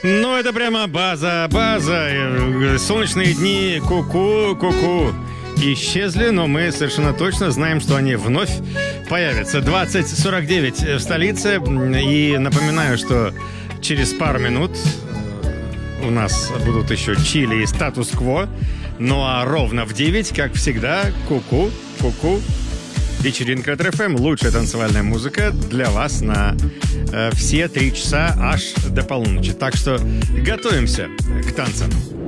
Ну, это прямо база. Солнечные дни, ку-ку. Исчезли, но мы совершенно точно знаем, что они вновь появятся. 20:49 в столице. И напоминаю, что через пару минут у нас будут еще чили и статус-кво. Ну а ровно в 9, как всегда, ку-ку. Вечеринка от РФМ. Лучшая танцевальная музыка для вас на все 3 часа аж до полуночи. Так что готовимся к танцам.